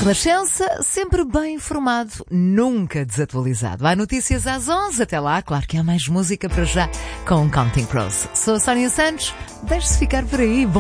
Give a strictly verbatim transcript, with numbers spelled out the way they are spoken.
Renascença, sempre bem informado, nunca desatualizado. Há notícias às onze, até lá, claro que há mais música para já com Counting Crows. Sou a Sónia Santos, deixe-se ficar por aí. Bom